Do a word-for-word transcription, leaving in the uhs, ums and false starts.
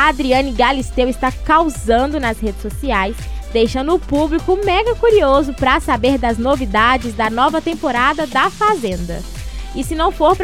a Adriane Galisteu está causando nas redes sociais, deixando o público mega curioso para saber das novidades da nova temporada da Fazenda. E se não for pra